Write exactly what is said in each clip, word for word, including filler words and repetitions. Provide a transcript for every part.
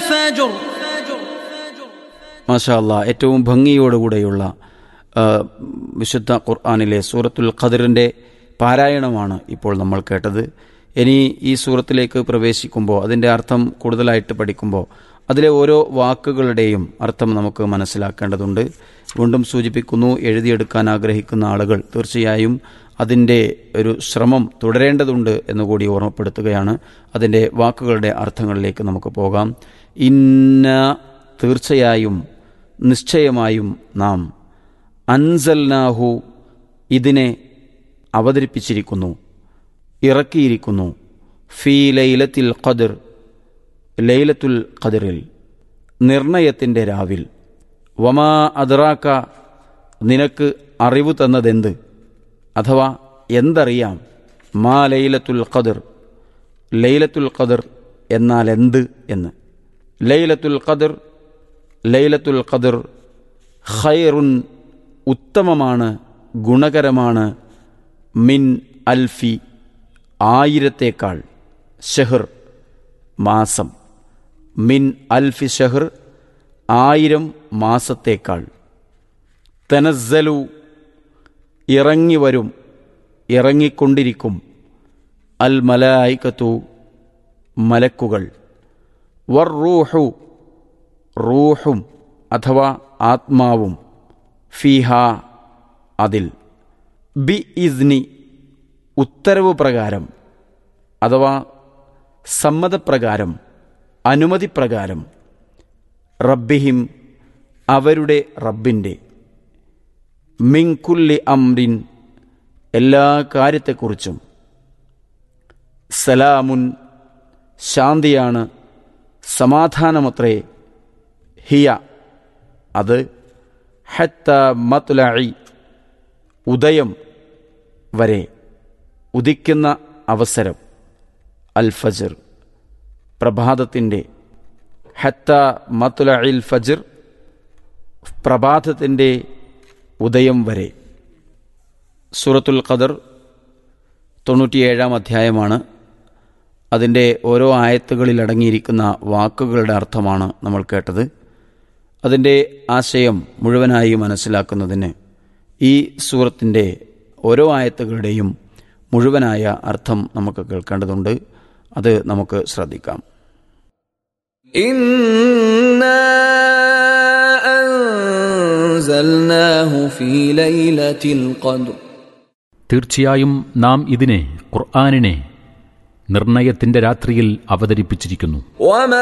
الفجر. മാഷാ അല്ലാഹ്, ഏറ്റവും ഭംഗിയോടുകൂടെയുള്ള വിശുദ്ധ ഖുർആനിലെ സൂറത്തുൽ ഖദറിൻ്റെ പാരായണമാണ് ഇപ്പോൾ നമ്മൾ കേട്ടത്. ഇനി ഈ സൂറത്തിലേക്ക് പ്രവേശിക്കുമ്പോൾ അതിൻ്റെ അർത്ഥം കൂടുതലായിട്ട് പഠിക്കുമ്പോൾ അതിലെ ഓരോ വാക്കുകളുടെയും അർത്ഥം നമുക്ക് മനസ്സിലാക്കേണ്ടതുണ്ട്. വീണ്ടും സൂചിപ്പിക്കുന്നു, എഴുതിയെടുക്കാൻ ആഗ്രഹിക്കുന്ന ആളുകൾ തീർച്ചയായും അതിൻ്റെ ഒരു ശ്രമം തുടരേണ്ടതുണ്ട് എന്നുകൂടി ഓർമ്മപ്പെടുത്തുകയാണ്. അതിൻ്റെ വാക്കുകളുടെ അർത്ഥങ്ങളിലേക്ക് നമുക്ക് പോകാം. ഇന്ന, തീർച്ചയായും നിശ്ചയമായും നാം, അൻസൽനാഹു, ഇതിനെ അവതരിപ്പിച്ചിരിക്കുന്നു, ഇറക്കിയിരിക്കുന്നു, ഫീ ലൈലത്തിൽ ഖദർ, ലൈലത്തുൽ ഖദറിൽ, നിർണയത്തിൻ്റെ രാവിൽ, വമാ അദ്റാക, നിനക്ക് അറിവ് തന്നതെന്ത്, അഥവാ എന്തറിയാം, മാ ലൈലത്തുൽ ഖദർ, ലൈലത്തുൽ ഖദർ എന്നാൽ എന്ത് എന്ന്. ലൈലത്തുൽ ഖദർ, ലൈലത്തുൽ ഖദർ ഖൈറുൻ, ഉത്തമമാണ്, ഗുണകരമാണ്, മിൻ അൽഫി, ആയിരത്തേക്കാൾ, ഷഹർ, മാസം, മിൻ അൽഫി ഷഹർ, ആയിരം മാസത്തേക്കാൾ. തനസ്സലു, ഇറങ്ങി വരും, ഇറങ്ങിക്കൊണ്ടിരിക്കും, അൽ മലായികത്തു, മലക്കുകൾ, വർ റൂഹു, റൂഹും അഥവാ ആത്മാവും, ഫീഹ, അതിൽ, ബി ഇസ്നി, ഉത്തരവ് പ്രകാരം അഥവാ സമ്മതപ്രകാരം, അനുമതിപ്രകാരം, റബ്ബിഹിം, അവരുടെ റബ്ബിൻ്റെ, മിൻ കുല്ലി അംറിൻ, എല്ലാ കാര്യത്തെക്കുറിച്ചും, സലാമുൻ, ശാന്തിയാണ്, സമാധാനമത്രേ, ഹിയ, അത്, ഹത്ത മത്ലഇ, ഉദയം വരെ, ഉദിക്കുന്ന അവസരം, അൽ ഫജ്ർ, പ്രഭാതത്തിൻ്റെ, ഹത്ത മത്ലഇൽ ഫജ്ർ, പ്രഭാതത്തിൻ്റെ ഉദയം വരെ. സൂറത്തുൽ ഖദർ തൊണ്ണൂറ്റിയേഴാം അധ്യായമാണ്. അതിൻ്റെ ഓരോ ആയത്തുകളിൽ അടങ്ങിയിരിക്കുന്ന വാക്കുകളുടെ അർത്ഥമാണ് നമ്മൾ കേട്ടത്. അതിൻ്റെ ആശയം മുഴുവനായി മനസ്സിലാക്കുന്നതിന് ഈ സൂറത്തിൻ്റെ ഓരോ ആയത്തുകളുടെയും മുഴുവനായ അർത്ഥം നമുക്ക് കേൾക്കേണ്ടതുണ്ട്. അത് നമുക്ക് ശ്രദ്ധിക്കാം. ഇന്നാ അൻസൽനാഹു ഫീ ലൈലത്തിൽ ഖദ്ർ, തീർച്ചയായും നാം ഇതിനെ, ഖുർആനിനെ, നിർണയത്തിന്റെ രാത്രിയിൽ അവതരിപ്പിച്ചിരിക്കുന്നു. വമാ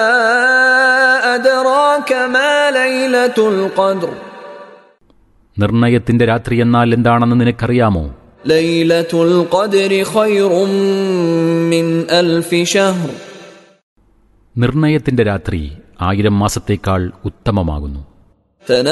അദ്റാക മാ ലൈലത്തുൽ ഖദ്ർ, നിർണയത്തിന്റെ രാത്രി എന്നാൽ എന്താണെന്ന് നിനക്കറിയാമോ? ലൈലത്തുൽ ഖദ്രി ഖൈറും മിൻ അൽഫി ശഹ്ർ, നിർണയത്തിന്റെ രാത്രി ആയിരം മാസത്തേക്കാൾ ഉത്തമമാകുന്നു.